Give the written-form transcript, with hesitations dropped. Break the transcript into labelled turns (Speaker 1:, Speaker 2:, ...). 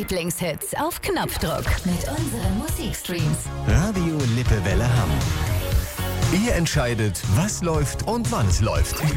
Speaker 1: Lieblingshits auf Knopfdruck mit unseren Musikstreams.
Speaker 2: Radio Lippewelle Hamm. Ihr entscheidet, was läuft und wann es läuft.